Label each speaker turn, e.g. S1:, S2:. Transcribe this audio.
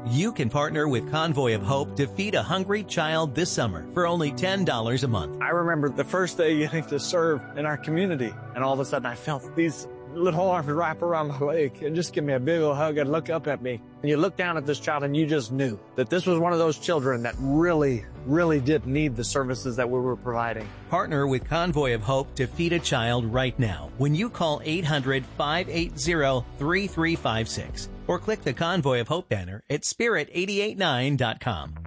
S1: You can partner with Convoy of Hope to feed a hungry child this summer for only $10 a month.
S2: I remember the first day getting to serve in our community, and all of a sudden I felt these little arms wrap around my leg and just give me a big old hug and look up at me. And you look down at this child and you just knew that this was one of those children that really did need the services that we were providing.
S1: Partner with Convoy of Hope to feed a child right now when you call 800-580-3356 or click the Convoy of Hope banner at spirit889.com.